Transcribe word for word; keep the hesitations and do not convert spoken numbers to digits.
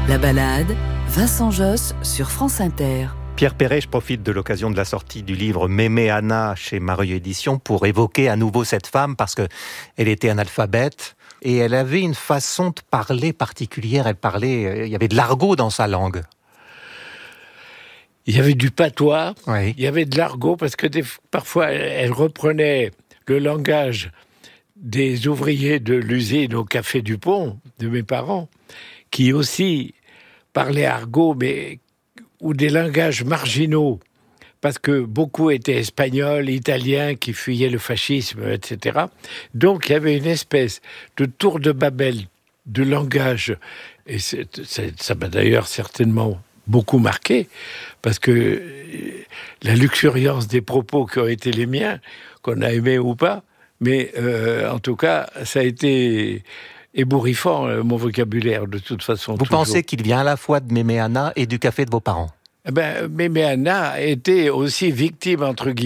La balade, Vincent Josse sur France Inter. Pierre Perret, je profite de l'occasion de la sortie du livre Mémé Anna chez Marieux Éditions pour évoquer à nouveau cette femme parce que elle était analphabète et elle avait une façon de parler particulière. Elle parlait, il y avait de l'argot dans sa langue. Il y avait du patois, Oui. Il y avait de l'argot parce que des, parfois elle reprenait le langage des ouvriers de l'usine au Café du Pont de mes parents, qui aussi parlaient argot, mais ou des langages marginaux, parce que beaucoup étaient espagnols, italiens, qui fuyaient le fascisme, et cetera. Donc il y avait une espèce de tour de Babel de langage, et c'est, c'est, ça m'a d'ailleurs certainement beaucoup marqué, parce que la luxuriance des propos qui ont été les miens, qu'on a aimé ou pas, mais euh, en tout cas, ça a été ébouriffant, euh, mon vocabulaire, de toute façon. Vous toujours. pensez qu'il vient à la fois de Mémé Anna et du café de vos parents ? Eh ben, Mémé Anna était aussi victime, entre guillemets,